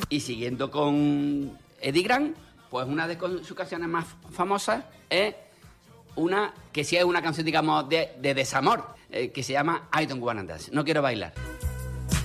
Y siguiendo con Eddie Grant, pues una de sus canciones más famosas es una que sí es una canción, digamos, de desamor, que se llama I Don't Wanna Dance, no quiero bailar.